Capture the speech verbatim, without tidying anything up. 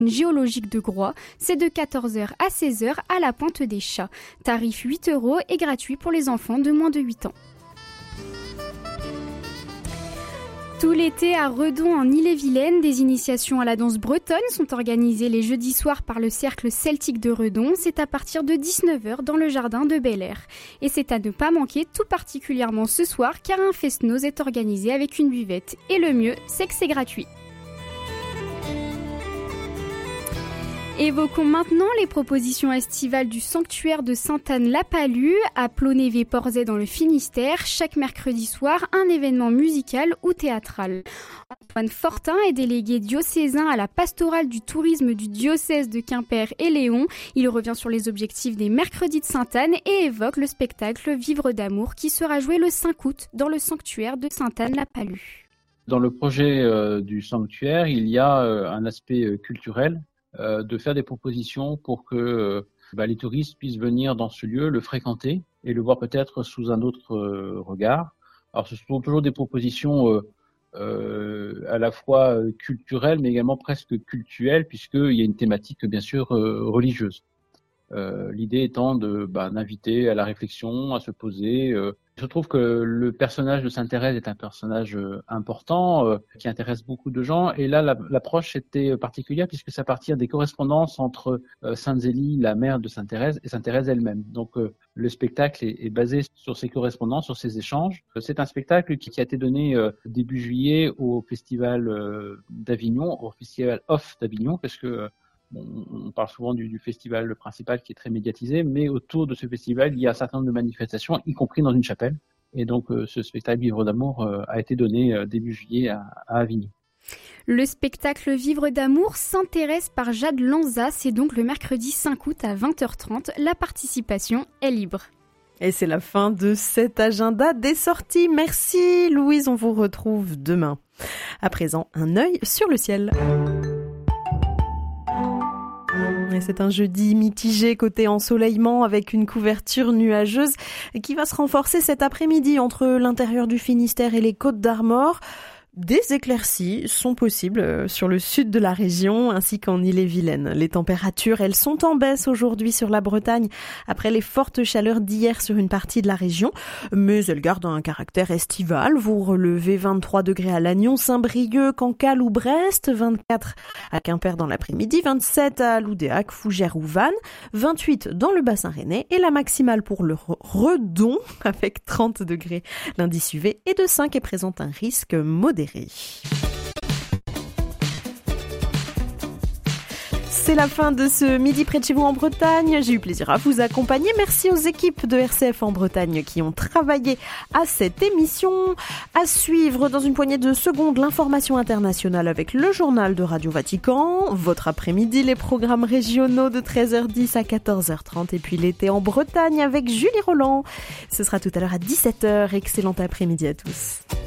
géologique de Groix. C'est de quatorze heures à seize heures à la Pointe des Chats. Tarif huit euros et gratuit pour les enfants de moins de huit ans. Tout l'été à Redon en Ille-et-Vilaine, des initiations à la danse bretonne sont organisées les jeudis soirs par le Cercle Celtique de Redon. C'est à partir de dix-neuf heures dans le jardin de Bel Air. Et c'est à ne pas manquer tout particulièrement ce soir car un fest-noz est organisé avec une buvette. Et le mieux, c'est que c'est gratuit. Évoquons maintenant les propositions estivales du sanctuaire de Sainte-Anne-la-Palue à Plonévé-Porzay dans le Finistère. Chaque mercredi soir, un événement musical ou théâtral. Antoine Fortin est délégué diocésain à la pastorale du tourisme du diocèse de Quimper et Léon. Il revient sur les objectifs des mercredis de Sainte-Anne et évoque le spectacle Vivre d'amour qui sera joué le cinq août dans le sanctuaire de Sainte-Anne-la-Palue. Dans le projet euh, du sanctuaire, il y a euh, un aspect euh, culturel. Euh, de faire des propositions pour que euh, bah, les touristes puissent venir dans ce lieu, le fréquenter et le voir peut-être sous un autre euh, regard. Alors ce sont toujours des propositions euh, euh, à la fois culturelles mais également presque cultuelles puisqu'il y a une thématique bien sûr euh, religieuse. Euh, l'idée étant de bah, d'inviter à la réflexion, à se poser. Euh. Je trouve que le personnage de Sainte Thérèse est un personnage euh, important, euh, qui intéresse beaucoup de gens. Et là, la, l'approche était particulière puisque ça partit des correspondances entre euh, Sainte Zélie, la mère de Sainte Thérèse, et Sainte Thérèse elle-même. Donc euh, le spectacle est, est basé sur ces correspondances, sur ces échanges. C'est un spectacle qui, qui a été donné euh, début juillet au Festival euh, d'Avignon, au Festival Off d'Avignon, parce que euh, on parle souvent du, du festival principal qui est très médiatisé, mais autour de ce festival, il y a un certain nombre de manifestations, y compris dans une chapelle. Et donc, euh, ce spectacle Vivre d'amour euh, a été donné euh, début juillet à, à Avignon. Le spectacle Vivre d'amour s'intéresse par Jade Lanza. C'est donc le mercredi cinq août à vingt heures trente. La participation est libre. Et c'est la fin de cet agenda des sorties. Merci Louise, on vous retrouve demain. À présent, un œil sur le ciel. Et c'est un jeudi mitigé côté ensoleillement avec une couverture nuageuse qui va se renforcer cet après-midi entre l'intérieur du Finistère et les Côtes d'Armor. Des éclaircies sont possibles sur le sud de la région ainsi qu'en Ille-et-Vilaine. Les températures, elles sont en baisse aujourd'hui sur la Bretagne après les fortes chaleurs d'hier sur une partie de la région, mais elles gardent un caractère estival. Vous relevez vingt-trois degrés à Lannion, Saint-Brieuc, Cancale ou Brest, vingt-quatre à Quimper dans l'après-midi, vingt-sept à Loudéac, Fougères ou Vannes, vingt-huit dans le bassin rennais et la maximale pour le Redon avec trente degrés. L'indice U V est de cinq et présente un risque modéré. C'est la fin de ce Midi près de chez vous en Bretagne. J'ai eu plaisir à vous accompagner. Merci aux équipes de R C F en Bretagne qui ont travaillé à cette émission. À suivre dans une poignée de secondes l'information internationale avec le journal de Radio Vatican. Votre après-midi, les programmes régionaux de treize heures dix à quatorze heures trente. Et puis l'été en Bretagne avec Julie Roland. Ce sera tout à l'heure à dix-sept heures. Excellent après-midi à tous.